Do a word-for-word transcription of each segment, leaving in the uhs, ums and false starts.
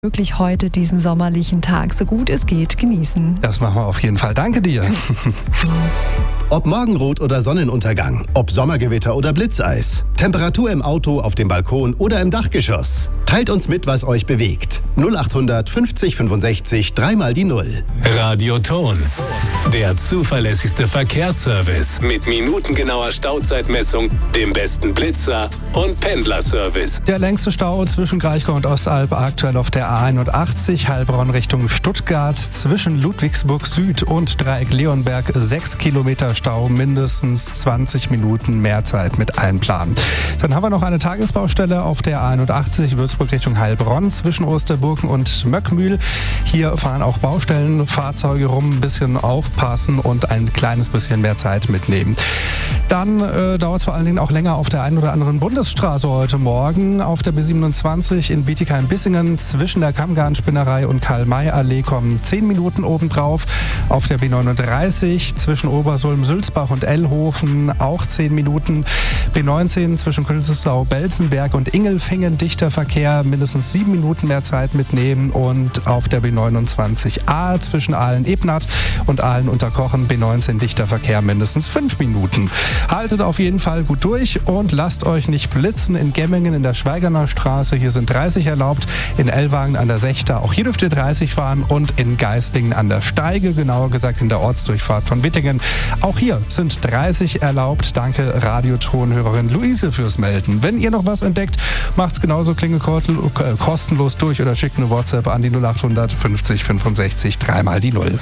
Wirklich heute diesen sommerlichen Tag so gut es geht genießen. Das machen wir auf jeden Fall. Danke dir. Ob Morgenrot oder Sonnenuntergang, ob Sommergewitter oder Blitzeis, Temperatur im Auto, auf dem Balkon oder im Dachgeschoss. Teilt uns mit, was euch bewegt. null acht hundert fünfzig fünfundsechzig, dreimal die Null. Radioton, der zuverlässigste Verkehrsservice mit minutengenauer Stauzeitmessung, dem besten Blitzer und Pendlerservice. Der längste Stau zwischen Kraichgau und Ostalb aktuell auf der A einundachtzig, Heilbronn Richtung Stuttgart, zwischen Ludwigsburg Süd und Dreieck Leonberg sechs Kilometer Stau, mindestens zwanzig Minuten mehr Zeit mit einplanen. Dann haben wir noch eine Tagesbaustelle auf der A einundachtzig, Würzburg Richtung Heilbronn, zwischen Osterburgen und Möckmühl. Hier fahren auch Baustellenfahrzeuge rum, ein bisschen aufpassen und ein kleines bisschen mehr Zeit mitnehmen. Dann äh, dauert es vor allen Dingen auch länger auf der einen oder anderen Bundesstraße heute Morgen. Auf der B siebenundzwanzig in Bietigheim-Bissingen zwischen der Kammgarnspinnerei und Karl-May-Allee kommen zehn Minuten obendrauf. Auf der B neununddreißig zwischen Obersulm, Sülzbach und Ellhofen auch zehn Minuten. B neunzehn zwischen Künzelsau, Belzenberg und Ingelfingen dichter Verkehr, mindestens sieben Minuten mehr Zeit mitnehmen. Und auf der B neunundzwanzig A zwischen Aalen-Ebnath und Aalen-Unterkochen B neunzehn dichter Verkehr, mindestens fünf Minuten. Haltet auf jeden Fall gut durch und lasst euch nicht blitzen. In Gemmingen in der Schweigerner Straße, hier sind dreißig erlaubt. In Ellwangen an der Sechter, auch hier dürft ihr dreißig fahren. Und in Geislingen an der Steige, genauer gesagt in der Ortsdurchfahrt von Wittingen. Auch hier sind dreißig erlaubt. Danke Radiotonhörerin Luise fürs Melden. Wenn ihr noch was entdeckt, macht's genauso kostenlos durch oder schickt eine WhatsApp an die null acht hundert fünfzig fünfundsechzig, dreimal die Null.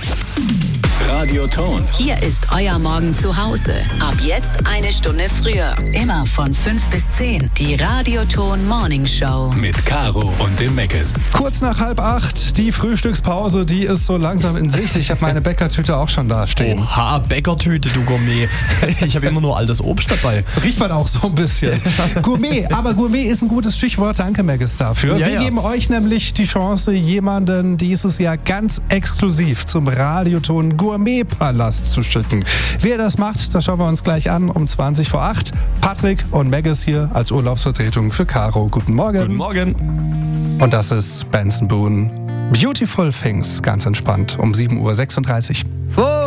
Radioton. Hier ist euer Morgen zu Hause. Ab jetzt eine Stunde früher. Immer von fünf bis zehn. Die Radioton Morning Show. Mit Caro und dem Meckes. Kurz nach halb acht, die Frühstückspause, die ist so langsam in Sicht. Ich habe meine Bäckertüte auch schon da stehen. Oha, Bäckertüte, du Gourmet. Ich habe immer nur altes Obst dabei. Riecht man auch so ein bisschen. Gourmet, aber Gourmet ist ein gutes Stichwort. Danke, Meckes, dafür. Ja, Wir ja. geben euch nämlich die Chance, jemanden dieses Jahr ganz exklusiv zum Radioton Gourmet-Palast zu schicken. Wer das macht, das schauen wir uns gleich an um zwanzig vor acht. Patrick und Meckes hier als Urlaubsvertretung für Caro. Guten Morgen. Guten Morgen. Und das ist Benson Boone. Beautiful Things, ganz entspannt, um sieben Uhr sechsunddreißig.